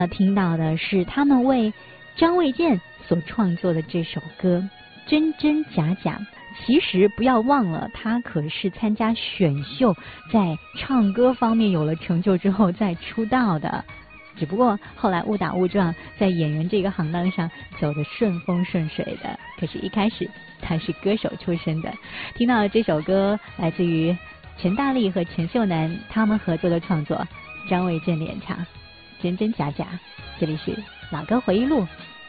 听到的是他们为张卫健所创作的这首歌《真真假假》。其实不要忘了，他可是参加选秀，在唱歌方面有了成就之后再出道的。只不过后来误打误撞，在演员这个行当上走得顺风顺水的。可是，一开始他是歌手出身的。听到的这首歌来自于陈大力和陈秀楠他们合作的创作，张卫健演唱《真真假假》。这里是老歌回忆录，